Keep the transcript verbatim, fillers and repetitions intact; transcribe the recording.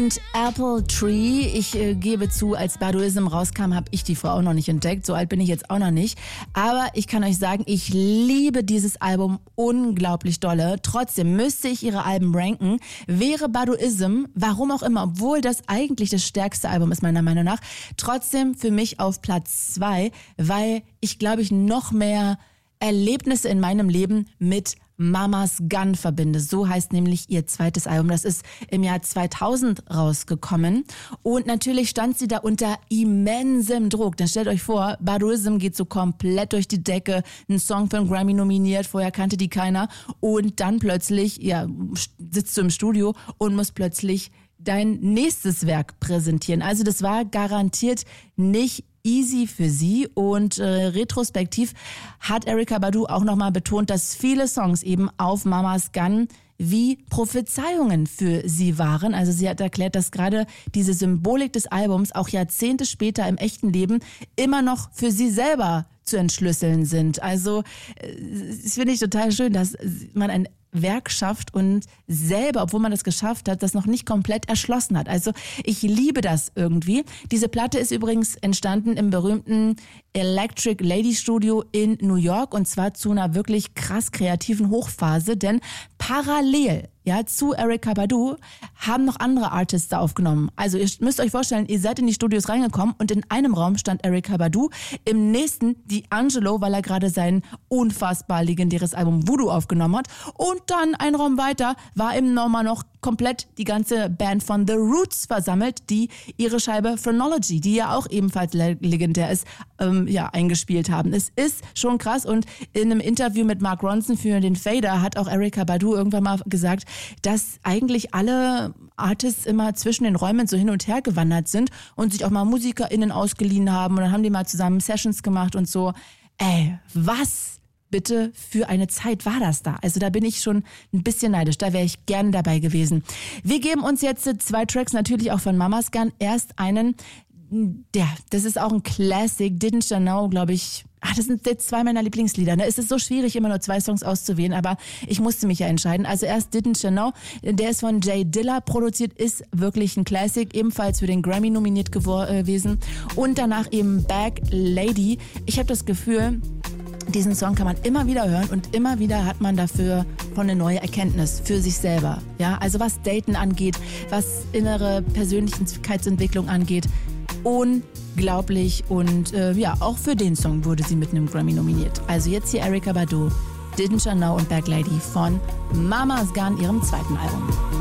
und Apple Tree. Ich äh, gebe zu, als Baduizm rauskam, habe ich die Frau auch noch nicht entdeckt. So alt bin ich jetzt auch noch nicht. Aber ich kann euch sagen, ich liebe dieses Album unglaublich dolle. Trotzdem müsste ich ihre Alben ranken. Wäre Baduizm, warum auch immer, obwohl das eigentlich das stärkste Album ist meiner Meinung nach, trotzdem für mich auf Platz zwei, weil ich glaube ich noch mehr Erlebnisse in meinem Leben mit Mama's Gun verbinde. So heißt nämlich ihr zweites Album. Das ist im Jahr zweitausend rausgekommen. Und natürlich stand sie da unter immensem Druck. Dann stellt euch vor, Baduizm geht so komplett durch die Decke. Ein Song für einen Grammy nominiert. Vorher kannte die keiner. Und dann plötzlich, ja, sitzt du im Studio und musst plötzlich dein nächstes Werk präsentieren. Also das war garantiert nicht easy für sie und äh, retrospektiv hat Erykah Badu auch nochmal betont, dass viele Songs eben auf Mama's Gun wie Prophezeiungen für sie waren. Also sie hat erklärt, dass gerade diese Symbolik des Albums auch Jahrzehnte später im echten Leben immer noch für sie selber zu entschlüsseln sind. Also das finde ich total schön, dass man ein Werk schafft und selber, obwohl man das geschafft hat, das noch nicht komplett erschlossen hat. Also ich liebe das irgendwie. Diese Platte ist übrigens entstanden im berühmten Electric Lady Studio in New York und zwar zu einer wirklich krass kreativen Hochphase, denn parallel ja, zu Erykah Badu haben noch andere Artists da aufgenommen. Also ihr müsst euch vorstellen, ihr seid in die Studios reingekommen und in einem Raum stand Erykah Badu, im nächsten D'Angelo, weil er gerade sein unfassbar legendäres Album Voodoo aufgenommen hat und dann ein Raum weiter war im nochmal noch komplett die ganze Band von The Roots versammelt, die ihre Scheibe Phrenology, die ja auch ebenfalls le- legendär ist, ähm, ja, eingespielt haben. Es ist schon krass und in einem Interview mit Mark Ronson für den Fader hat auch Erykah Badu irgendwann mal gesagt, dass eigentlich alle Artists immer zwischen den Räumen so hin und her gewandert sind und sich auch mal MusikerInnen ausgeliehen haben und dann haben die mal zusammen Sessions gemacht und so. Ey, was bitte für eine Zeit war das da? Also da bin ich schon ein bisschen neidisch, da wäre ich gerne dabei gewesen. Wir geben uns jetzt zwei Tracks natürlich auch von Mama's Gun. Erst einen, ja, das ist auch ein Classic, Didn't You Know, glaube ich. Ach, das sind jetzt zwei meiner Lieblingslieder. Ne? Es ist so schwierig, immer nur zwei Songs auszuwählen, aber ich musste mich ja entscheiden. Also erst Didn't You Know, der ist von Jay Dilla produziert, ist wirklich ein Classic, ebenfalls für den Grammy nominiert gewesen. Und danach eben Bag Lady. Ich habe das Gefühl, diesen Song kann man immer wieder hören und immer wieder hat man dafür von eine neue Erkenntnis für sich selber. Ja, also was Daten angeht, was innere Persönlichkeitsentwicklung angeht, unglaublich und äh, ja, auch für den Song wurde sie mit einem Grammy nominiert. Also jetzt hier Erykah Badu, Didn't You Know und Bag Lady von Mama's Gun, ihrem zweiten Album.